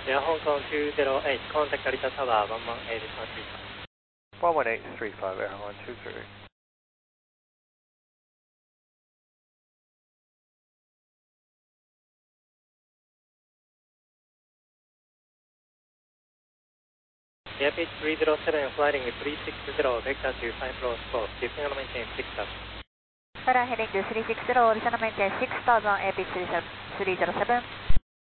Yeah, Hong Kong 208, contact Arita Tower, 11835. 11835, Air 123. Yeah, pitch 307, flying with 360, vector to 5 floors 4, lifting on maintain 6000. Para heading to 360, listen and maintain 6000, air pitch 307.